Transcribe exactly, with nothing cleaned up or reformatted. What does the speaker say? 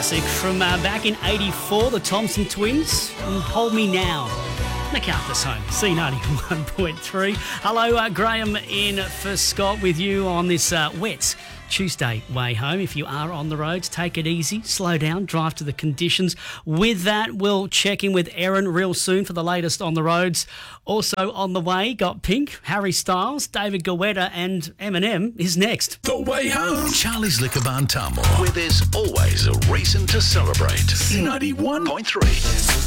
classic from uh, back in eighty-four, the Thompson Twins, and Hold Me Now. MacArthur's home, C ninety-one point three. Hello, uh, Graham in for Scott with you on this uh, wet Tuesday way home. If you are on the roads, take it easy, slow down, drive to the conditions. With that, we'll check in with Erin real soon for the latest on the roads. Also on the way, got Pink, Harry Styles, David Guetta and Eminem is next. The Way Home. Charlie's Liquor Barn Tamworth, where there's always a reason to celebrate. C ninety-one point three.